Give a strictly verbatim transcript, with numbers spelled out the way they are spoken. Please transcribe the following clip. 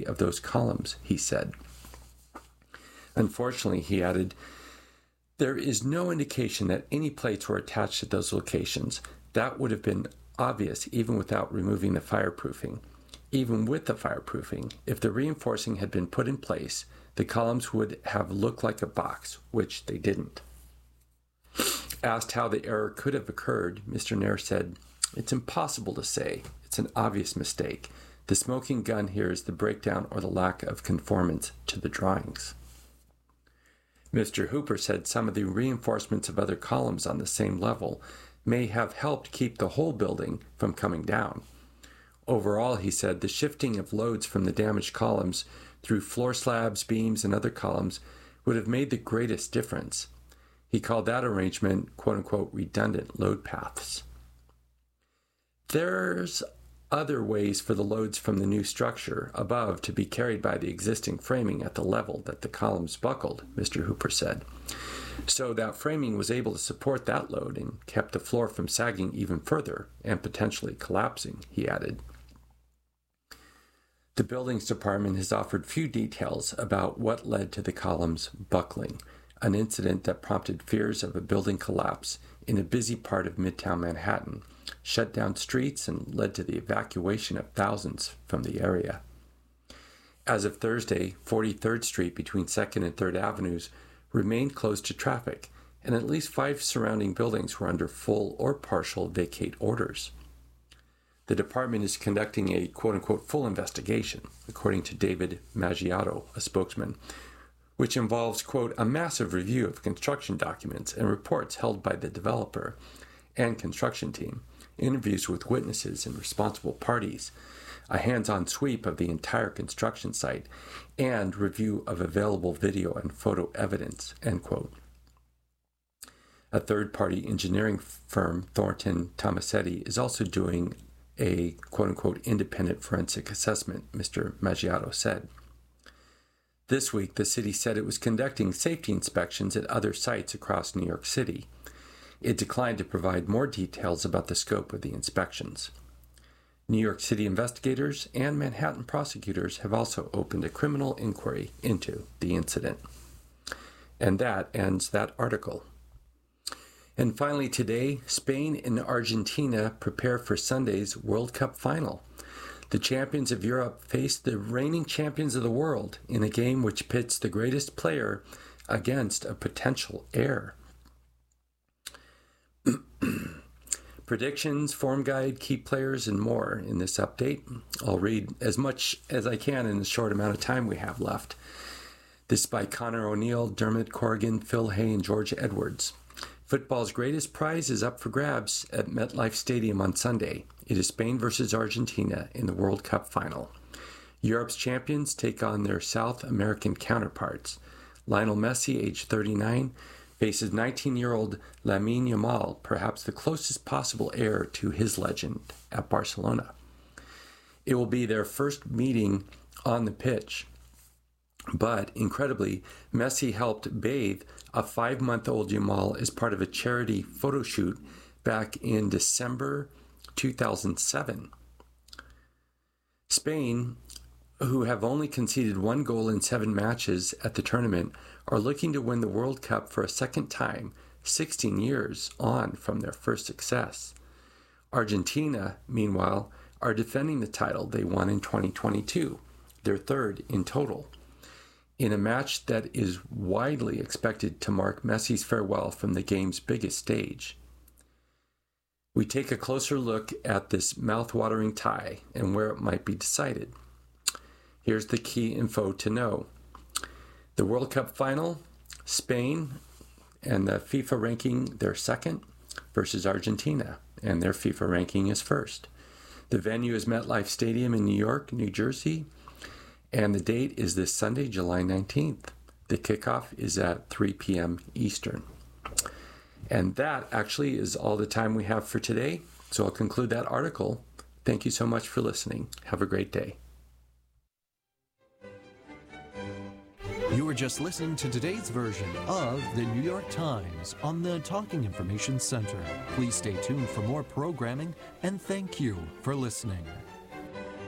integrity of those columns, he said. Unfortunately, he added, there is no indication that any plates were attached at those locations. That would have been obvious even without removing the fireproofing. Even with the fireproofing, if the reinforcing had been put in place, the columns would have looked like a box, which they didn't. Asked how the error could have occurred, Mister Nair said, it's impossible to say. It's an obvious mistake. The smoking gun here is the breakdown or the lack of conformance to the drawings. Mister Hooper said some of the reinforcements of other columns on the same level may have helped keep the whole building from coming down. Overall, he said, the shifting of loads from the damaged columns through floor slabs, beams, and other columns would have made the greatest difference. He called that arrangement, quote-unquote, redundant load paths. There's other ways for the loads from the new structure above to be carried by the existing framing at the level that the columns buckled, Mister Hooper said. So that framing was able to support that load and kept the floor from sagging even further and potentially collapsing, he added. The buildings department has offered few details about what led to the columns buckling, an incident that prompted fears of a building collapse in a busy part of Midtown Manhattan, shut down streets, and led to the evacuation of thousands from the area. As of Thursday, forty-third Street between second and third Avenues remained closed to traffic, and at least five surrounding buildings were under full or partial vacate orders. The department is conducting a quote-unquote full investigation, according to David Maggiato, a spokesman, which involves, quote, a massive review of construction documents and reports held by the developer and construction team, interviews with witnesses and responsible parties, a hands-on sweep of the entire construction site, and review of available video and photo evidence, end quote. A third-party engineering firm, Thornton Tomasetti, is also doing a quote-unquote independent forensic assessment, Mister Maggiato said. This week, the city said it was conducting safety inspections at other sites across New York City. It declined to provide more details about the scope of the inspections. New York City investigators and Manhattan prosecutors have also opened a criminal inquiry into the incident. And that ends that article. And finally today, Spain and Argentina prepare for Sunday's World Cup final. The champions of Europe face the reigning champions of the world in a game which pits the greatest player against a potential heir. Predictions, form guide, key players, and more in this update. I'll read as much as I can in the short amount of time we have left. This is by Connor O'Neill, Dermot Corrigan, Phil Hay, and George Edwards. Football's greatest prize is up for grabs at MetLife Stadium on Sunday. It is Spain versus Argentina in the World Cup final. Europe's champions take on their South American counterparts. Lionel Messi, age thirty-nine, faces nineteen-year-old Lamine Yamal, perhaps the closest possible heir to his legend at Barcelona. It will be their first meeting on the pitch. But, incredibly, Messi helped bathe a five-month-old Yamal as part of a charity photo shoot back in December two thousand seven. Spain, who have only conceded one goal in seven matches at the tournament, are looking to win the World Cup for a second time, sixteen years on from their first success. Argentina, meanwhile, are defending the title they won in twenty twenty-two, their third in total, in a match that is widely expected to mark Messi's farewell from the game's biggest stage. We take a closer look at this mouth-watering tie and where it might be decided. Here's the key info to know. The World Cup final, Spain and the FIFA ranking, they're second, versus Argentina, and their FIFA ranking is first. The venue is MetLife Stadium in New York, New Jersey, and the date is this Sunday, July nineteenth. The kickoff is at three p.m. Eastern. And that actually is all the time we have for today, so I'll conclude that article. Thank you so much for listening. Have a great day. You were just listening to today's version of the New York Times on the Talking Information Center. Please stay tuned for more programming, and thank you for listening.